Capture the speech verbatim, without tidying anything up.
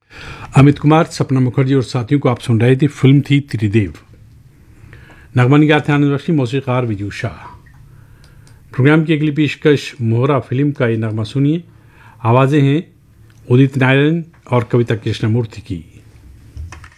अमित कुमार, सपना मुखर्जी और साथियों को आप सुन रहे थे। फिल्म थी त्रिदेव। नगमा निगार थे आनंद बख्शी, मौसीकार विजू शाह। प्रोग्राम की अगली पेशकश मोहरा फिल्म का ये नगमा सुनिए। आवाज़ें हैं उदित नारायण और कविता कृष्णमूर्ति की।